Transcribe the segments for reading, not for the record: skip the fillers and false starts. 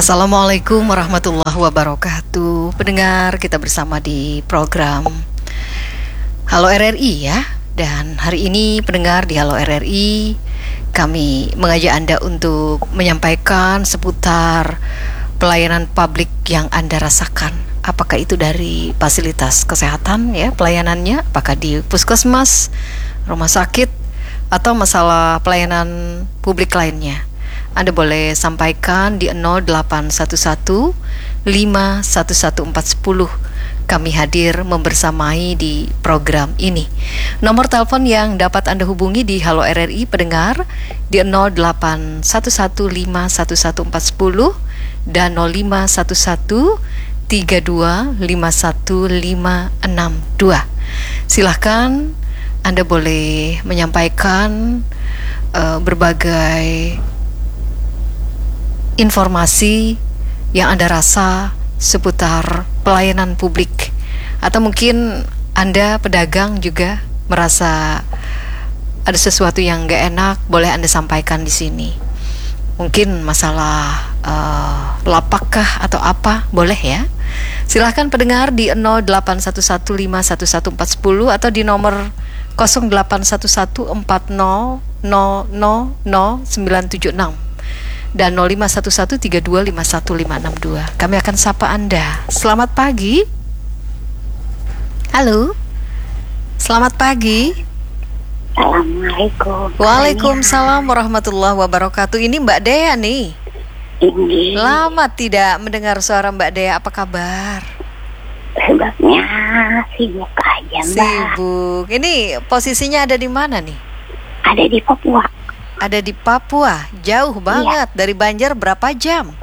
Assalamualaikum warahmatullahi wabarakatuh. Pendengar, kita bersama di program Halo RRI ya. Dan hari ini pendengar di Halo RRI, kami mengajak Anda untuk menyampaikan seputar pelayanan publik yang Anda rasakan. Apakah itu dari fasilitas kesehatan ya, pelayanannya, apakah di puskesmas, rumah sakit, atau masalah pelayanan publik lainnya. Anda boleh sampaikan di 0811 511410. Kami hadir membersamai di program ini. Nomor telepon yang dapat Anda hubungi di Halo RRI pendengar di 0811 511410 dan 0511 32 51562. Silahkan Anda boleh menyampaikan berbagai informasi yang Anda rasa seputar pelayanan publik, atau mungkin Anda pedagang juga merasa ada sesuatu yang gak enak, boleh Anda sampaikan di sini. Mungkin masalah lapakkah atau apa, boleh ya. Silahkan pendengar di 0811511410 atau di nomor 081140000976 dan 051132515562. Kami akan sapa Anda. Selamat pagi. Halo. Selamat pagi. Assalamualaikum. Waalaikumsalam warahmatullahi wabarakatuh. Ini Mbak Dea nih. Ini Lama tidak mendengar suara Mbak Dea. Apa kabar? sebabnya sibuk aja, Mbak. Sibuk. Ini posisinya ada di mana nih? Ada di Papua. Ada di Papua. Jauh banget. Dari Banjar berapa jam?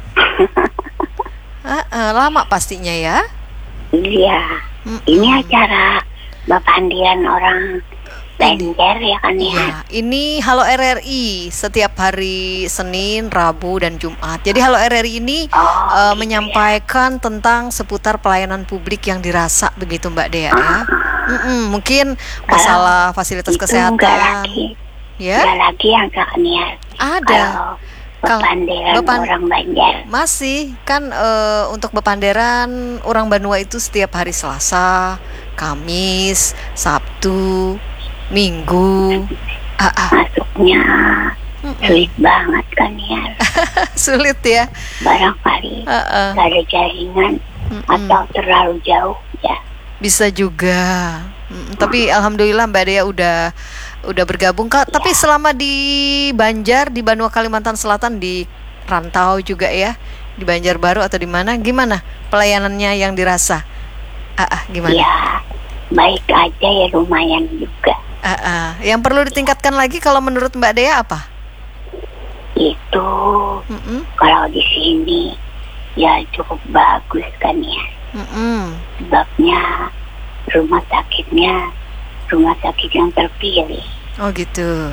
Lama pastinya ya. Iya. Ini acara Bapandian orang Banjar ya kan ya. Ya, ini Halo RRI setiap hari Senin, Rabu, dan Jumat. Jadi Halo RRI ini menyampaikan tentang seputar pelayanan publik yang dirasa begitu Mbak Dea ya. Mungkin masalah fasilitas kesehatan. Ya. Ada lagi yang gak niat. Ada. Bepanderan orang Banjar. Masih kan untuk bepanderan orang Banua itu setiap hari Selasa, Kamis, Sabtu, Minggu. Masuknya sulit banget kan ya. Sulit ya. Barangkali gak ada jaringan atau terlalu jauh ya. Bisa juga. Tapi alhamdulillah Mbak Dea udah bergabung Kak. Ya. Tapi selama di Banjar, di Banua Kalimantan Selatan, di rantau juga ya, di Banjarbaru atau di mana, gimana pelayanannya yang dirasa? Gimana? Ya, baik aja ya, lumayan juga. Yang perlu ditingkatkan lagi kalau menurut Mbak Dea apa? Itu kalau di sini ya cukup bagus kan ya. Sebabnya rumah sakit yang terpilih. Oh gitu.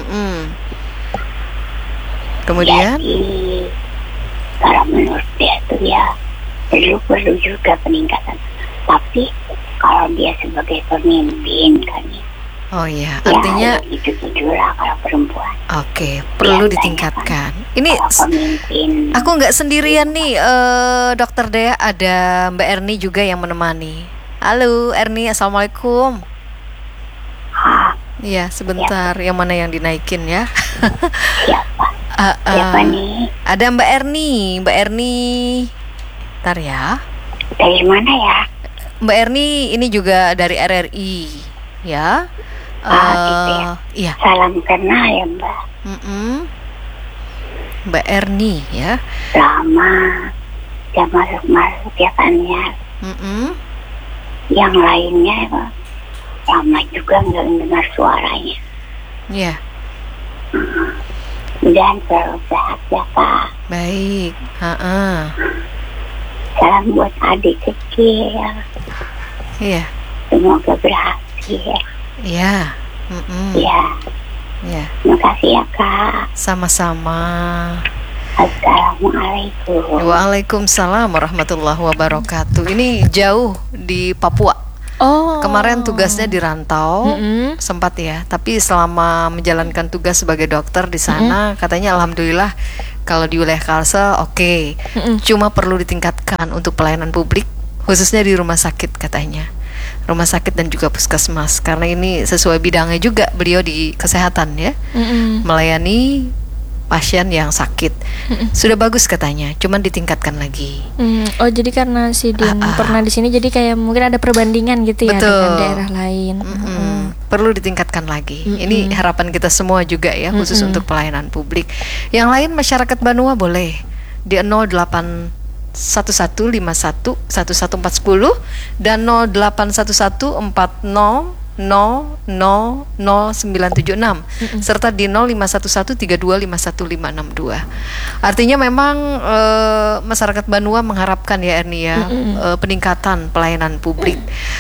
Kemudian? Jadi kalau menurut dia tuh ya perlu juga peningkatan. Tapi kalau dia sebagai pemimpin kan ya. Oh iya, artinya itu lah kalau perempuan. Oke, perlu ditingkatkan. Ini pemimpin. Aku nggak sendirian nih, Dokter Dea, ada Mbak Erni juga yang menemani. Halo Erni, assalamualaikum. Iya, sebentar. Siapa? Yang mana yang dinaikin ya? Siapa? Siapa nih? Ada Mbak Erni. Mbak Erni, ntar ya. Dari mana ya? Mbak Erni ini juga dari RRI, ya. Gitu ya. Iya. Salam kenal ya Mbak. Mbak Erni ya. Lama gak masuk ya kan ya. Yang lainnya lama juga nggak dengar suaranya. Iya. Dan selalu sehat ya Kak. Baik. Salam buat adik kecil. Iya. Semoga berhasil. Iya. Iya. Iya. Terima kasih ya Kak. Sama-sama. Assalamualaikum. Waalaikumsalam warahmatullahi wabarakatuh. Ini jauh di Papua. Kemarin tugasnya di rantau, sempat ya. Tapi selama menjalankan tugas sebagai dokter di sana, katanya alhamdulillah Kalau di wilayah Kalsel oke. Cuma perlu ditingkatkan untuk pelayanan publik, khususnya di rumah sakit katanya. Rumah sakit dan juga puskesmas, karena ini sesuai bidangnya juga beliau di kesehatan ya. Melayani pasien yang sakit. Sudah bagus katanya, cuman ditingkatkan lagi. Oh, jadi karena si Din pernah di sini, jadi kayak mungkin ada perbandingan gitu ya. Betul. Dengan daerah lain. Perlu ditingkatkan lagi. Ini harapan kita semua juga ya, khusus untuk pelayanan publik. Yang lain masyarakat Banua boleh di 0811511140 dan 081140000976 serta di 051132515562. Artinya memang masyarakat Banua mengharapkan ya Erni ya, peningkatan pelayanan publik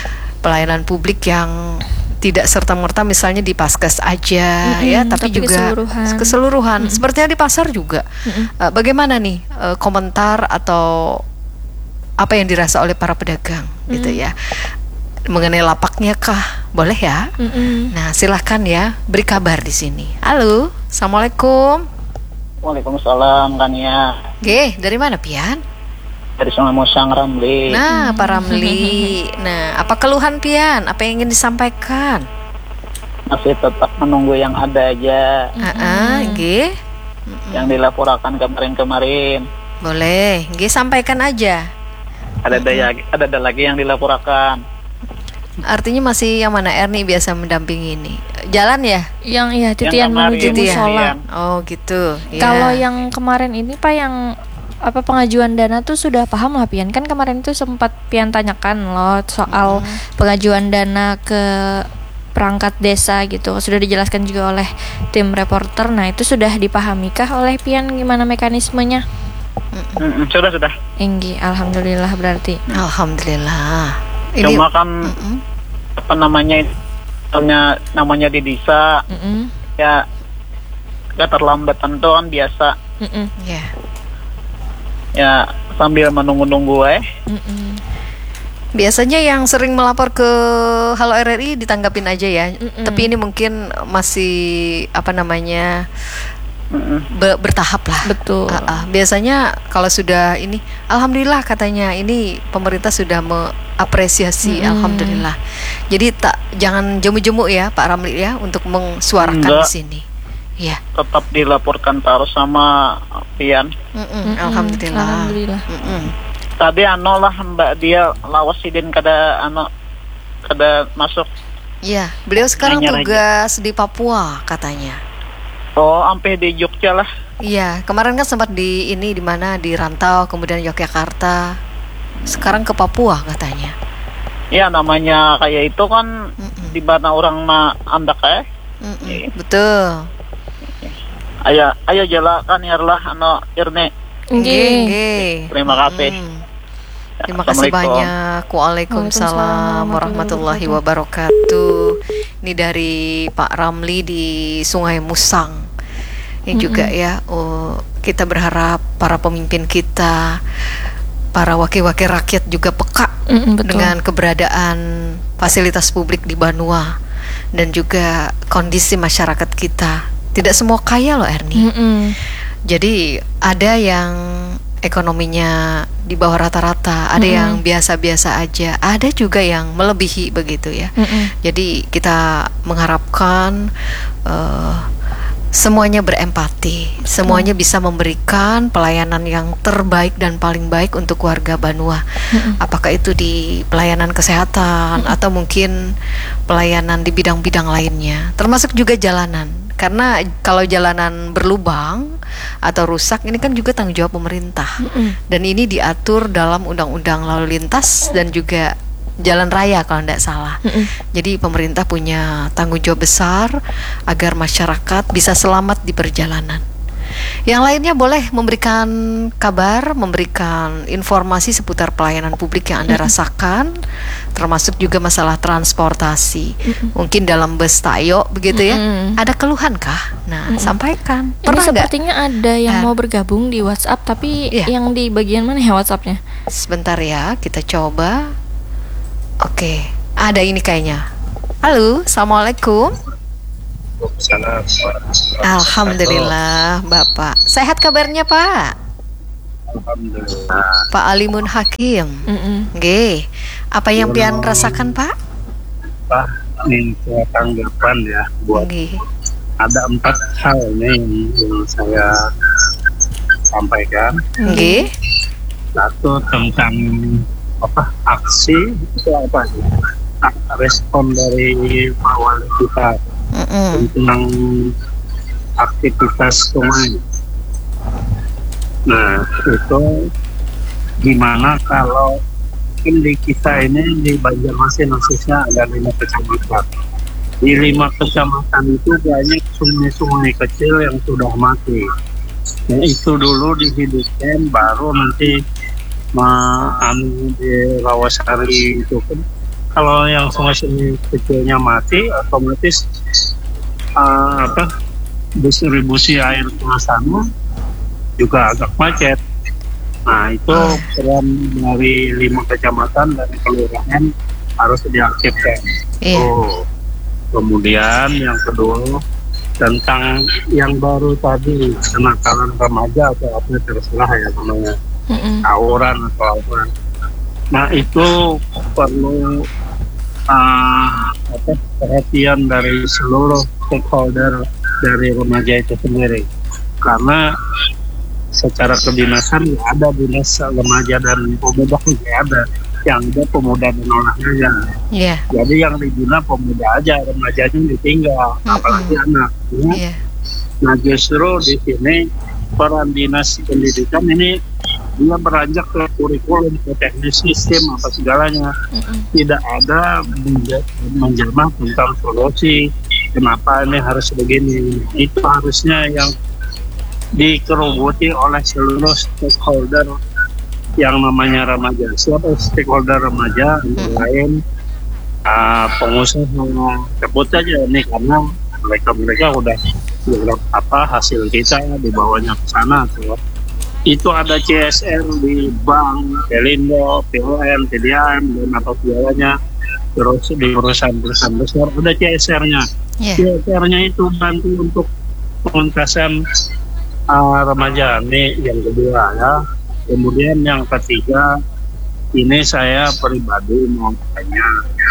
yang tidak serta-merta misalnya di Paskes aja ya, tapi juga keseluruhan. Sepertinya di pasar juga. Bagaimana nih komentar atau apa yang dirasa oleh para pedagang gitu ya? Mengenai lapaknya kah? Boleh ya? Nah, silahkan ya, beri kabar di sini. Halo, assalamualaikum. Waalaikumsalam kan ya. Dari mana Pian? Dari Sungai Musang, Ramli. Nah, Pak Ramli. Nah, apa keluhan Pian? Apa yang ingin disampaikan? Masih tetap menunggu yang ada aja. Yang dilaporkan kemarin-kemarin. Boleh, sampaikan aja. Ada lagi yang dilaporkan. Artinya masih yang mana Erni biasa mendampingi ini? Jalan ya? Yang titian menuju musola. Oh gitu. Kalau yang kemarin ini Pak, yang pengajuan dana tuh sudah paham lah Pian. Kan kemarin itu sempat Pian tanyakan loh soal pengajuan dana ke perangkat desa gitu. Sudah dijelaskan juga oleh tim reporter. Nah, itu sudah dipahamikah oleh Pian gimana mekanismenya? Sudah. Alhamdulillah berarti. Alhamdulillah. Cuma kan namanya di desa ya, keterlambatan itu kan biasa. Ya sambil menunggu-nunggu Biasanya yang sering melapor ke Halo RRI ditanggapin aja ya. Tapi ini mungkin masih bertahap lah. Betul. Biasanya kalau sudah ini, alhamdulillah katanya ini pemerintah sudah mengapresiasi, alhamdulillah. Jadi jangan jemu-jemu ya Pak Ramli ya untuk mensuarakan di sini. Ya. Tetap dilaporkan terus sama Pian. Alhamdulillah. Tadi lah Mbak dia lawas sidin kada masuk. Iya, beliau sekarang tugas di Papua katanya. Oh, sampai di Jogja lah. Iya, kemarin kan sempat di mana di Rantau, kemudian Yogyakarta. Sekarang ke Papua katanya. Iya, namanya kayak itu kan di mana orang andak Betul. Ayo jalakan yarlah Irne. Terima kasih. Terima kasih banyak. Waalaikumsalam warahmatullahi wabarakatuh. Ini dari Pak Ramli di Sungai Musang. Ini juga ya, kita berharap para pemimpin kita, para wakil-wakil rakyat juga peka dengan keberadaan fasilitas publik di Banua dan juga kondisi masyarakat kita. Tidak semua kaya loh Erni. Jadi ada yang ekonominya di bawah rata-rata, ada yang biasa-biasa aja, ada juga yang melebihi begitu ya. Jadi kita mengharapkan semuanya berempati, semuanya bisa memberikan pelayanan yang terbaik dan paling baik untuk warga Banua. Apakah itu di pelayanan kesehatan atau mungkin pelayanan di bidang-bidang lainnya, termasuk juga jalanan. Karena kalau jalanan berlubang atau rusak, ini kan juga tanggung jawab pemerintah. Dan ini diatur dalam Undang-Undang Lalu Lintas dan juga Jalan Raya kalau tidak salah. Jadi pemerintah punya tanggung jawab besar agar masyarakat bisa selamat di perjalanan. Yang lainnya boleh memberikan kabar, memberikan informasi seputar pelayanan publik yang Anda rasakan, termasuk juga masalah transportasi. Mungkin dalam bus Tayo begitu ya, ada keluhan kah? Nah, sampaikan. Ini sepertinya ada yang mau bergabung di WhatsApp, tapi yang di bagian mana ya WhatsAppnya? Sebentar ya, kita coba. Oke, ada ini kayaknya. Halo, assalamualaikum. Waalaikumsalam. Alhamdulillah, Bapak. Sehat kabarnya, Pak? Alhamdulillah. Pak Alimun Hakim. Mm-mm. Nggih. Apa yang pian rasakan, Pak? Pak, minta tanggapan ya buat Nggih. ada 4 hal nih yang saya sampaikan. Nggih. Satu tentang aksi itu apa sih? Respon dari Pak Wali kita tentang aktivitas sungai. Nah, itu gimana kalau di kita ini di Banjarmasin khususnya ada 5 kecamatan. Di 5 kecamatan itu banyak sungai-sungai kecil yang sudah mati. Nah, itu dulu dihidupkan, baru nanti di Rawasari itu kan. Kalau yang sungai-sungai kecilnya mati, otomatis distribusi air ke sana juga agak macet. Nah, itu peran dari 5 kecamatan dan kelurahan harus diaktifkan. Iya. Kemudian yang kedua tentang yang baru tadi, kenakalan remaja atau apa terserah ya namanya, tawuran atau apa. Nah, itu perlu perhatian dari seluruh stakeholder dari remaja itu sendiri, karena secara kedinasan ya ada dinas remaja dan pemuda, ya ada yang ada pemuda dan olahraga. Iya. Jadi yang dibina pemuda aja, remajanya ditinggal, apalagi anak. Ya. Iya. Nah, justru di sini peran dinas pendidikan ini dia beranjak ke kurikulum, ke teknis sistem apa segalanya. Tidak ada menjelma tentang solusi kenapa ini harus begini. Itu harusnya yang dikerubuti oleh seluruh stakeholder yang namanya remaja. Siapa stakeholder remaja? Lain pengusaha, sebut aja ini, karena mereka udah hasil kita dibawanya ke sana tuh. Itu ada CSR di bank, Pelindo, POM, TDM, dan apa segalanya. Terus di perusahaan-perusahaan besar ada CSR-nya. CSR-nya itu bantu untuk pengentasan remaja. Ini yang kedua ya. Kemudian yang ketiga, ini saya pribadi mau tanya.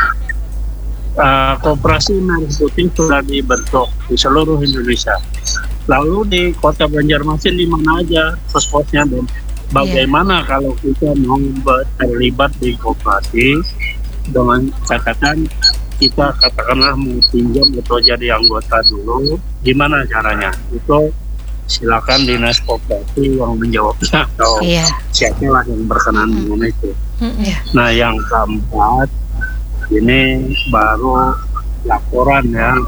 Koperasi Merah Putih sudah dibentuk di seluruh Indonesia. Lalu di Kota Banjarmasin di mana aja pos-posnya, dan bagaimana kalau kita mau terlibat di koperasi dengan catatan kita katakanlah mau pinjam atau jadi anggota dulu, gimana caranya? Itu silakan dinas koperasi yang menjawabnya atau siapa lah yang berkenan dengan itu. Nah, yang keempat ini baru laporan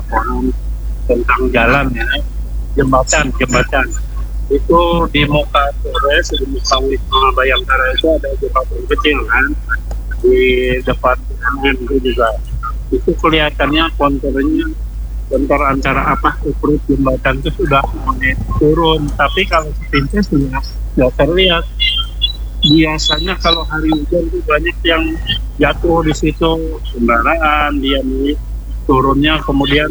tentang jalan ya. Jembatan itu di muka Polres, di muka Wisma Bayangkara itu ada jembatan kecil kan di depan itu juga. Itu kelihatannya kontur antara ukur jembatan itu sudah mulai turun, tapi kalau sepintas sudah nggak terlihat. Biasanya kalau hari hujan itu banyak yang jatuh di situ sembarangan, dia turunnya kemudian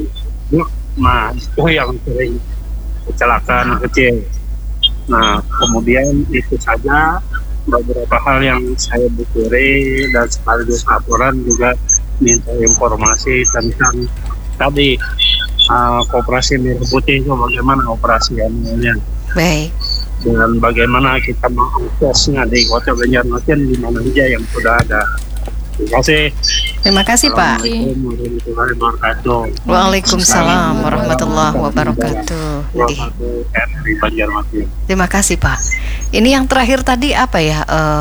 itu yang sering kecelakaan kecil. Nah, kemudian itu saja beberapa hal yang saya bukuri dan sekaligus laporan juga minta informasi tentang tadi Koperasi Merah Putih itu bagaimana operasinya. Baik. Dan bagaimana kita mengaksesnya di Kota Banjarmasin di mana saja yang sudah ada. Terima kasih. Terima kasih, Pak. Assalamualaikum warahmatullahi wabarakatuh. Waalaikumsalam warahmatullahi wabarakatuh. Di Banjarmasin. Terima kasih, Pak. Ini yang terakhir tadi apa ya?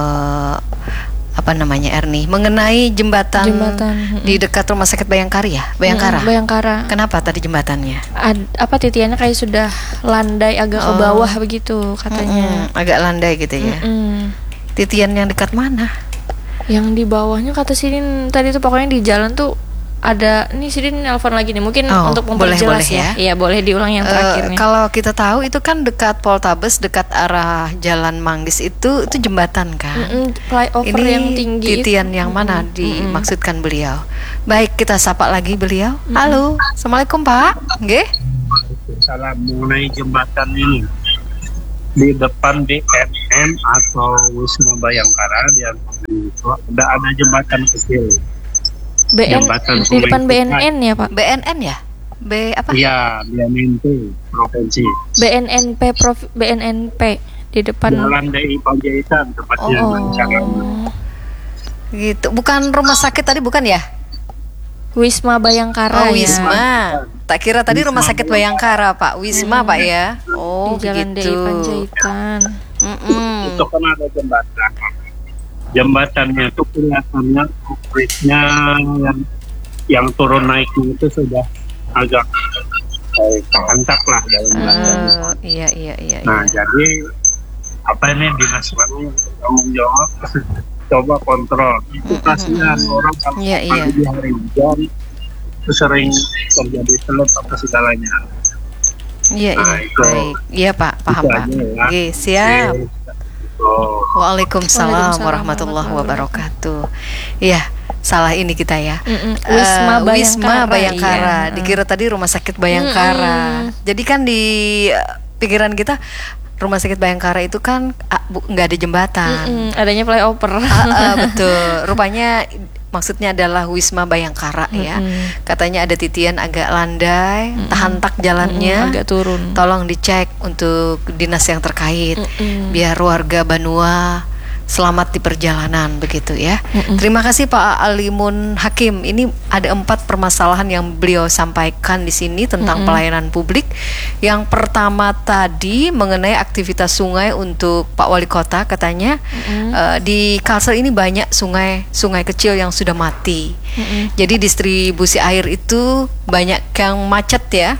Apa namanya, Erni? Mengenai jembatan di dekat Rumah Sakit Bayangkara ya? Bayangkara. Kenapa tadi jembatannya? Titiannya kayak sudah landai agak ke bawah begitu katanya. Agak landai gitu ya. Titian yang dekat mana? Yang di bawahnya kata sini tadi tuh pokoknya di jalan tuh ada nih Sidin nelpon lagi nih, mungkin Oh, untuk boleh, memperjelas boleh ya. Iya, boleh diulang yang terakhir nih. Kalau kita tahu itu kan dekat Poltabes, dekat arah Jalan Manggis itu jembatan kan. Flyover Ini yang tinggi titian itu. yang mana dimaksudkan beliau? Baik, kita sapa lagi beliau. Halo, assalamualaikum Pak. Nggih. Salah mengenai jembatan ini di depan BNN atau Wisma Bayangkara ada jembatan kecil. Jembatan Di depan Sungai BNN ya Pak? BNN ya? B apa? Iya, BNNP provinsi. BNNP di depan. Jalan DI Panjaitan tepatnya. Gitu. Bukan rumah sakit tadi bukan ya? Wisma Bayangkara Oh, ya. Wisma. Tak kira tadi rumah sakit Bayangkara, Pak. Wisma, Pak ya. Oh, Di Jalan DI begitu. Panjaitan. Itu kan ada jembatan. Jembatannya itu kelihatannya konkretnya yang turun naiknya itu sudah agak kehantak lah dalam belakang. Iya. Nah, jadi apa ini dinas mana yang bertanggung jawab coba kontrol. Itu kasihan orang kalau Iya. di hari hujan itu sering terjadi telut apa segalanya. Iya. Nah, itu. Baik. Iya, Pak. Paham, Itu Pak. aja ya. Oke, siap. Waalaikumsalam Waalaikumsalam warahmatullahi wabarakatuh. Iya, salah ini kita ya. Wisma Bayangkara. iya. Dikira tadi rumah sakit Bayangkara. Jadi kan di pikiran kita rumah sakit Bayangkara itu kan nggak ada jembatan. Adanya flyover. Betul. Rupanya maksudnya adalah Wisma Bayangkara ya. Katanya ada titian agak landai, tahantak jalannya. Agak turun. Tolong dicek untuk dinas yang terkait biar warga Banua selamat di perjalanan begitu ya. Terima kasih Pak Alimun Hakim. Ini ada 4 permasalahan yang beliau sampaikan di sini tentang pelayanan publik. Yang pertama tadi mengenai aktivitas sungai untuk Pak Wali Kota, katanya di Kalsel ini banyak sungai kecil yang sudah mati. Jadi distribusi air itu banyak yang macet ya.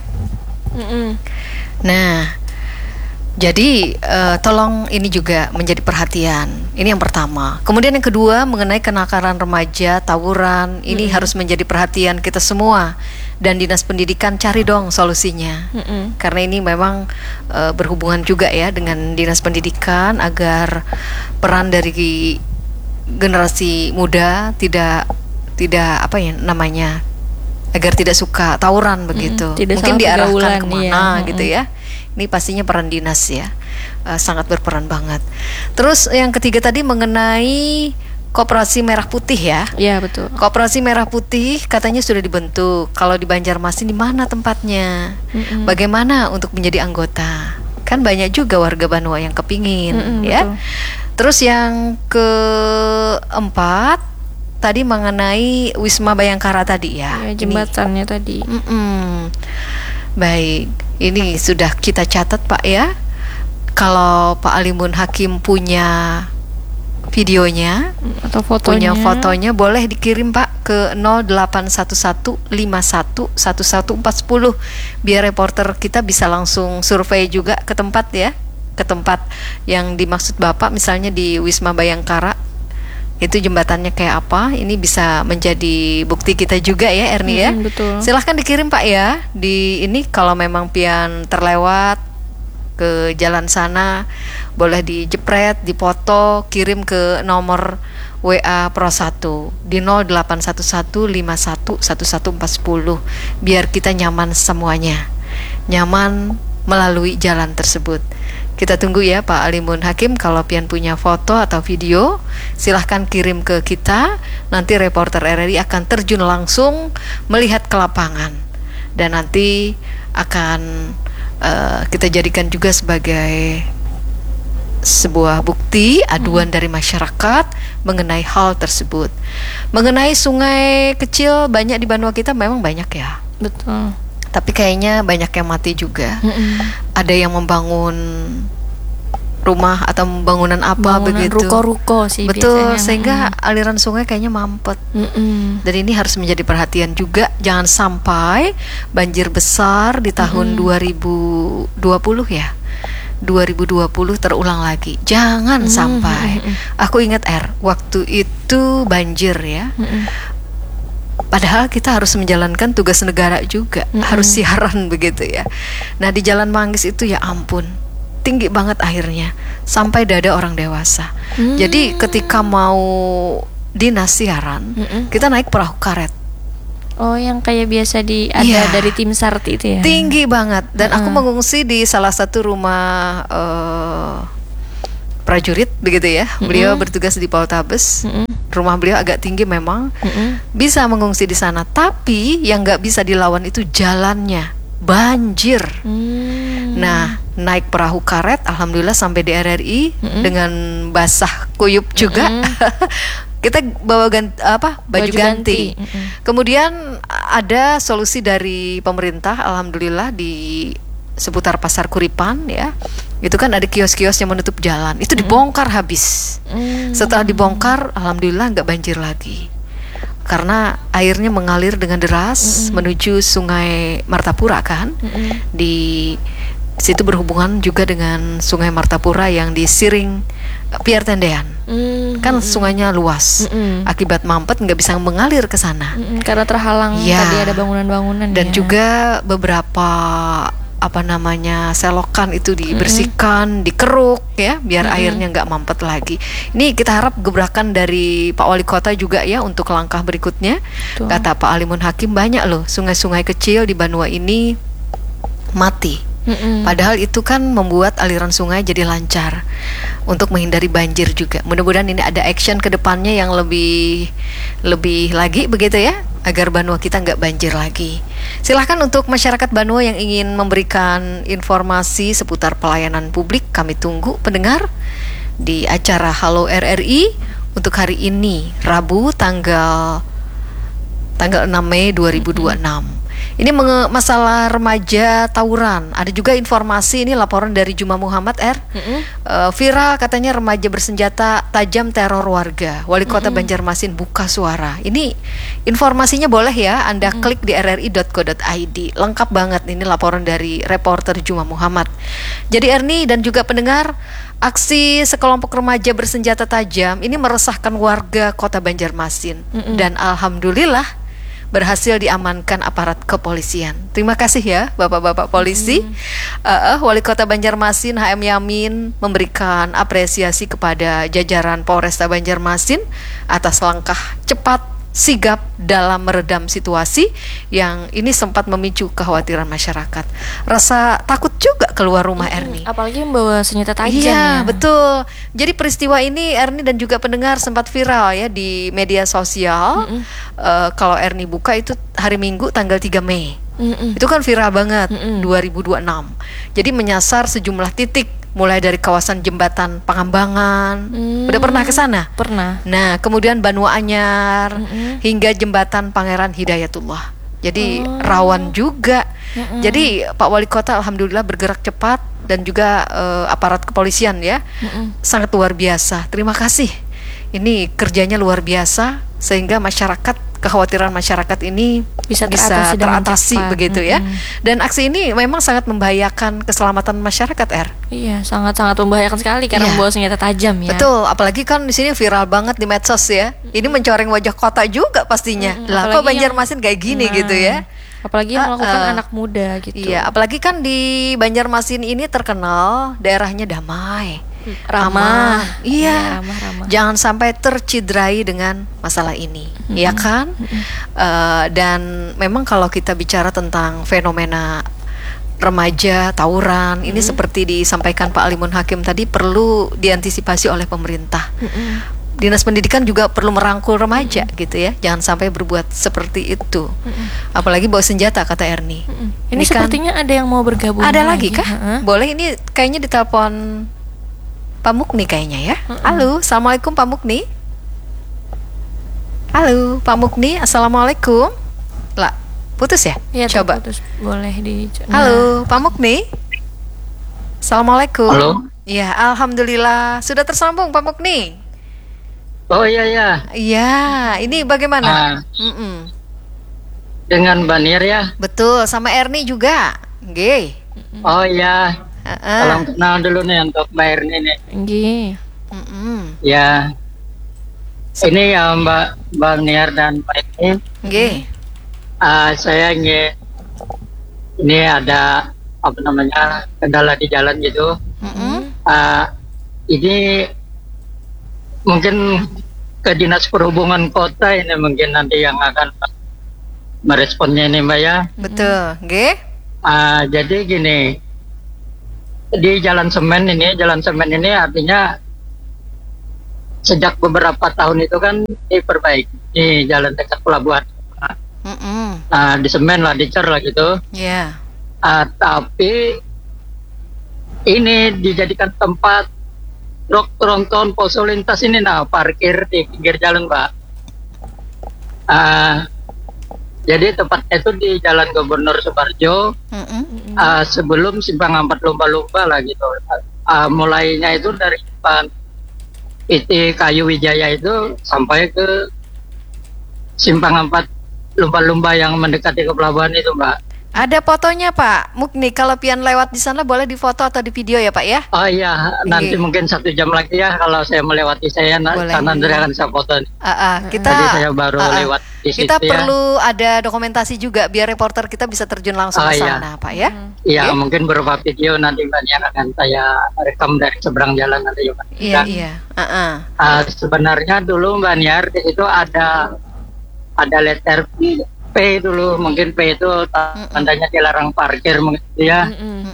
Nah, jadi tolong ini juga menjadi perhatian. Ini yang pertama. Kemudian yang kedua mengenai kenakalan remaja, tawuran. Ini harus menjadi perhatian kita semua. Dan Dinas Pendidikan cari dong solusinya. Karena ini memang berhubungan juga ya dengan Dinas Pendidikan agar peran dari generasi muda tidak apa ya namanya, agar tidak suka tawuran begitu. Mungkin diarahkan kemana gitu ya. Ini pastinya peran dinas ya, sangat berperan banget. Terus yang ketiga tadi mengenai Koperasi Merah Putih ya. Iya betul. Koperasi Merah Putih katanya sudah dibentuk. Kalau di Banjarmasin di mana tempatnya? Bagaimana untuk menjadi anggota? Kan banyak juga warga Banua yang kepingin ya. Betul. Terus yang keempat tadi mengenai Wisma Bayangkara tadi ya. Ya, jembatannya tadi. Baik, ini sudah kita catat Pak ya. Kalau Pak Alimun Hakim punya videonya atau punya fotonya, fotonya boleh dikirim Pak ke 0811511140 biar reporter kita bisa langsung survei juga ke tempat ya, ke tempat yang dimaksud Bapak, misalnya di Wisma Bayangkara. Itu jembatannya kayak apa? Ini bisa menjadi bukti kita juga ya, Erni ya. Betul. Silahkan dikirim Pak ya. Di ini kalau memang pian terlewat ke jalan sana, boleh dijepret, dipoto, kirim ke nomor WA Pro 1 di 0811511140 biar kita nyaman semuanya. Nyaman melalui jalan tersebut. Kita tunggu ya Pak Alimun Hakim, kalau pian punya foto atau video silahkan kirim ke kita. Nanti reporter RRI akan terjun langsung melihat ke lapangan dan nanti akan kita jadikan juga sebagai sebuah bukti aduan dari masyarakat mengenai hal tersebut. Mengenai sungai kecil banyak di Banua kita, memang banyak ya. Betul. Tapi kayaknya banyak yang mati juga. Ada yang membangun rumah atau bangunan apa begitu. Ruko-ruko sih betul, biasanya. sehingga aliran sungai kayaknya mampet. Dan ini harus menjadi perhatian juga. Jangan sampai banjir besar di tahun 2020 ya, 2020 terulang lagi. Jangan sampai. Aku ingat waktu itu banjir ya. Padahal kita harus menjalankan tugas negara juga, harus siaran begitu ya. Nah di Jalan Manggis itu ya ampun, tinggi banget airnya sampai dada orang dewasa. Jadi ketika mau dinas siaran, kita naik perahu karet. Oh, yang kayak biasa ada Iya. dari tim SAR itu ya. Tinggi banget. Dan aku mengungsi di salah satu rumah prajurit begitu ya. Beliau bertugas di Poltabes. Rumah beliau agak tinggi memang. Bisa mengungsi di sana. Tapi yang nggak bisa dilawan itu jalannya, banjir. Nah, naik perahu karet, alhamdulillah sampai di RRI dengan basah kuyup juga. Kita bawa baju ganti. Kemudian ada solusi dari pemerintah, alhamdulillah di seputar Pasar Kuripan ya. Itu kan ada kios-kios yang menutup jalan. Itu dibongkar habis. Setelah dibongkar, alhamdulillah nggak banjir lagi. Karena airnya mengalir dengan deras menuju Sungai Martapura kan. Di situ berhubungan juga dengan Sungai Martapura yang di Siring Pier Tendean. Kan sungainya luas. Akibat mampet nggak bisa mengalir ke sana. Karena terhalang Ya. tadi ada bangunan-bangunan Dan ya. juga beberapa selokan itu dibersihkan, dikeruk ya, biar airnya nggak mampet lagi. Ini kita harap gebrakan dari Pak Wali Kota juga ya untuk langkah berikutnya. Betul. Kata Pak Alimun Hakim, banyak loh sungai-sungai kecil di Banua ini mati. Padahal itu kan membuat aliran sungai jadi lancar untuk menghindari banjir juga. Mudah-mudahan ini ada action ke depannya yang lebih lagi begitu ya, agar Banua kita nggak banjir lagi. Silahkan untuk masyarakat Banua yang ingin memberikan informasi seputar pelayanan publik, kami tunggu pendengar di acara Halo RRI untuk hari ini, Rabu tanggal 6 Mei 2026. Ini masalah remaja tawuran. Ada juga informasi, ini laporan dari Juma Muhammad viral katanya remaja bersenjata tajam teror warga. Wali Kota Banjarmasin buka suara. Ini informasinya boleh ya Anda klik di rri.co.id. Lengkap banget ini laporan dari reporter Juma Muhammad. Jadi Erni dan juga pendengar, aksi sekelompok remaja bersenjata tajam ini meresahkan warga Kota Banjarmasin. Dan alhamdulillah berhasil diamankan aparat kepolisian. Terima kasih ya Bapak-bapak polisi. Wali Kota Banjarmasin HM Yamin memberikan apresiasi kepada jajaran Polresta Banjarmasin atas langkah cepat sigap dalam meredam situasi yang ini sempat memicu kekhawatiran masyarakat. Rasa takut juga keluar rumah Erni. Apalagi membawa senjata tajam Iya, ya. betul. Jadi peristiwa ini Erni dan juga pendengar sempat viral ya di media sosial. Kalau Erni buka itu hari Minggu tanggal 3 Mei. Itu kan viral banget 2026. Jadi menyasar sejumlah titik mulai dari kawasan jembatan Pangambangan. Udah pernah ke sana? Pernah. Nah, kemudian Banua Anyar hingga jembatan Pangeran Hidayatullah. Jadi rawan juga. Jadi Pak Wali Kota alhamdulillah bergerak cepat dan juga aparat kepolisian ya sangat luar biasa. Terima kasih. Ini kerjanya luar biasa sehingga kekhawatiran masyarakat ini bisa teratasi begitu ya. Dan aksi ini memang sangat membahayakan keselamatan masyarakat Iya, sangat-sangat membahayakan sekali karena Iya. membawa senjata tajam ya. Betul, apalagi kan di sini viral banget di medsos ya. Ini mencoreng wajah kota juga pastinya. Lah kok Banjarmasin kayak gini gitu ya. Apalagi yang melakukan anak muda gitu. Iya, apalagi kan di Banjarmasin ini terkenal daerahnya damai. Ramah. Iya. Iya, ramah-ramah. Jangan sampai tercidrai dengan masalah ini, ya kan? Dan memang kalau kita bicara tentang fenomena remaja tawuran, ini seperti disampaikan Pak Alimun Hakim tadi perlu diantisipasi oleh pemerintah. Dinas Pendidikan juga perlu merangkul remaja gitu ya. Jangan sampai berbuat seperti itu. Apalagi bawa senjata kata Erni. Ini kan sepertinya ada yang mau bergabung. ada lagi kah? Boleh, ini kayaknya ditelepon Pak Mukni kayaknya ya. Halo, Assalamualaikum Pak Mukni. Halo, Pak Mukni, Assalamualaikum. Lah, putus ya? Iya, Coba. terputus. Boleh di. Halo, Pak Mukni. Assalamualaikum. Halo. Ya, alhamdulillah sudah tersambung Pak Mukni. Oh iya ya, Iya, ini bagaimana? dengan Banir ya. Betul, sama Erni juga. Nggih. Oh iya, salam kenal dulu nih untuk Mbak Erni nih. Nggih. Ya, ini ya Mbak Banir dan Mbak Erni. Nggih. Saya ini ada apa namanya kendala di jalan gitu. Ini mungkin ke Dinas Perhubungan Kota ini mungkin nanti yang akan meresponnya ini Mbak ya. Betul, nggih. Jadi gini, di jalan semen ini artinya sejak beberapa tahun itu kan diperbaiki di jalan dekat pelabuhan. Di semen lah, dicer lah gitu. Iya. Tapi ini dijadikan tempat truk tronton poso lintas ini parkir di pinggir jalan Pak. Jadi tepatnya itu di Jalan Gubernur Subarjo, sebelum simpang 4 lumba-lumba lah gitu. Mulainya itu dari depan PT Kayu Wijaya itu sampai ke simpang 4 lumba-lumba yang mendekati ke pelabuhan itu Mbak. Ada fotonya Pak Mukni, kalau pian lewat di sana boleh difoto atau di video ya Pak ya? Oh iya, nanti mungkin 1 jam lagi ya kalau saya melewati sana nanti akan saya foto. Kita tadi saya baru lewat di situ. Kita perlu ada dokumentasi juga biar reporter kita bisa terjun langsung ke sana Pak ya? Iya, mungkin berupa video nanti banyak akan saya rekam dari seberang jalan nanti ya Pak. Iya. Sebenarnya dulu Mbak Niar di situ ada letter P dulu, mungkin P itu tandanya dilarang parkir ya.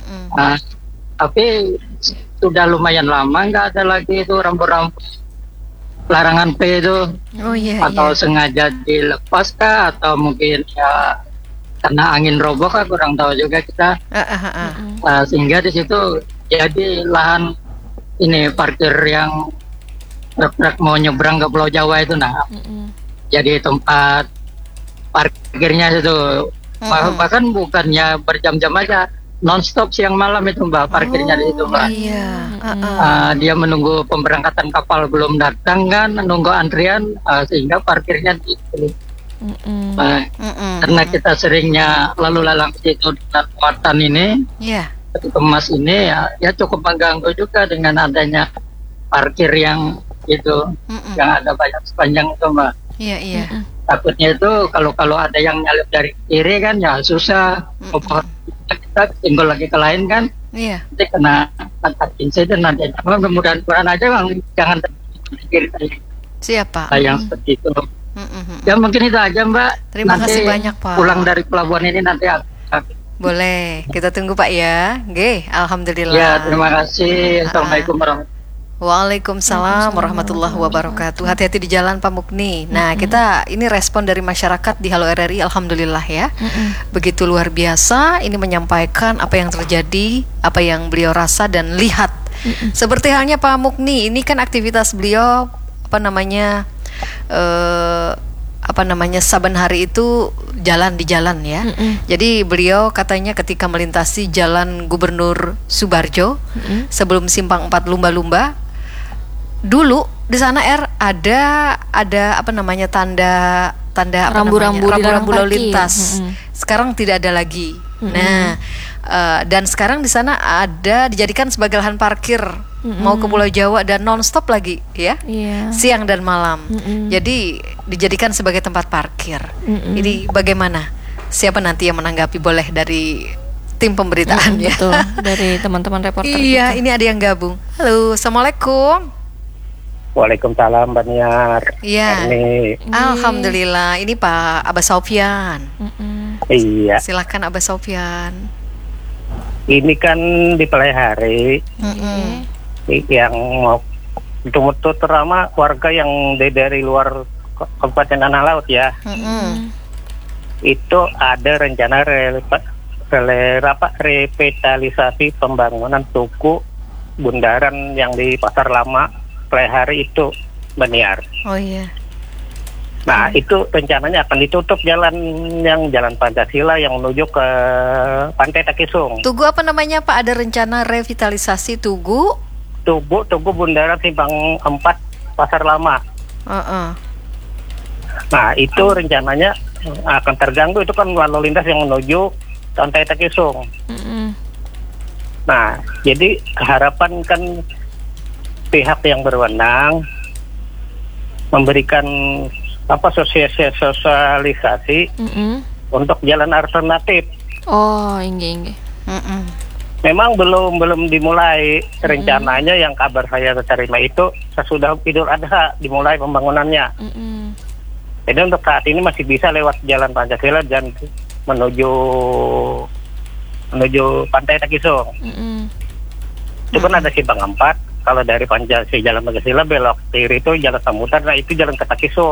Tapi sudah lumayan lama nggak ada lagi itu rambu-rambu larangan P itu. Atau sengaja dilepas kah, atau mungkin ya karena angin roboh kah, kurang tahu juga kita. Sehingga di situ jadi lahan ini parkir yang truk mau nyebrang ke Pulau Jawa itu jadi tempat parkirnya itu. Bahkan bukannya berjam-jam aja, non-stop siang malam itu Mbak parkirnya di situ Mbak. Dia menunggu pemberangkatan kapal belum datang kan, nunggu antrian, sehingga parkirnya di situ. Karena kita seringnya lalu lalang situ dengan muatan ini, kemas ini ya cukup mengganggu juga dengan adanya parkir yang itu, yang ada banyak sepanjang itu Mbak. Takutnya itu kalau ada yang nyalip dari kiri kan ya susah. Kita tinggal lagi ke lain kan. Nanti kena insiden nanti. Mudah-mudahan aja jangan terjadi. Siapa? Yang seperti itu. Ya mungkin itu aja Mbak. Terima kasih banyak Pak. Pulang dari pelabuhan ini nanti boleh, kita tunggu Pak ya. Nggih, alhamdulillah. Ya, terima kasih. Assalamualaikum warahmatullahi. Waalaikumsalam warahmatullahi wabarakatuh. Hati-hati di jalan Pak Mukni. Nah, kita ini respon dari masyarakat di Halo RRI, alhamdulillah ya. Begitu luar biasa ini menyampaikan apa yang terjadi, apa yang beliau rasa dan lihat. Seperti halnya Pak Mukni, ini kan aktivitas beliau saben hari itu jalan di jalan ya. Jadi beliau katanya ketika melintasi Jalan Gubernur Subarjo sebelum simpang 4 lumba-lumba, dulu di sana ada tanda rambu-rambu lalu lintas. Sekarang tidak ada lagi. Nah, dan sekarang di sana dijadikan sebagai lahan parkir mau ke Pulau Jawa dan non-stop lagi ya. Siang dan malam. Jadi dijadikan sebagai tempat parkir. Ini bagaimana? Siapa nanti yang menanggapi, boleh dari tim pemberitaan ya? Betul, dari teman-teman reporter. Iya, ini ada yang gabung. Halo, assalamualaikum. Waalaikumsalam Mbak Niar. Iya. Alhamdulillah. Ini Pak Abbas Sofyan. Iya. Silakan Abbas Sofyan. Ini kan di Pelihari. Yang mau betul-betul terutama warga yang dari luar Kabupaten Tanah Laut ya. Itu ada rencana revitalisasi pembangunan tugu bundaran yang di Pasar Lama Pelihari itu Baniar. Oh iya. Nah, itu rencananya akan ditutup jalan Pancasila yang menuju ke Pantai Takisung. Tugu apa namanya Pak? Ada rencana revitalisasi Tugu bundaran simpang 4 Pasar Lama. Nah, itu rencananya akan terganggu, itu kan lalu lintas yang menuju Pantai Takisung. Nah, jadi harapan kan pihak yang berwenang memberikan sosialisasi untuk jalan alternatif. Oh, inge. Memang belum dimulai rencananya. Yang kabar saya terima itu sesudah Idul Adha dimulai pembangunannya. Jadi untuk saat ini masih bisa lewat Jalan Pancasila dan menuju Pantai Takisung. Itu kan ada simpang 4. Kalau dari Jalan Pancasila belok kiri itu Jalan Samudra, nah itu jalan ke Takisung.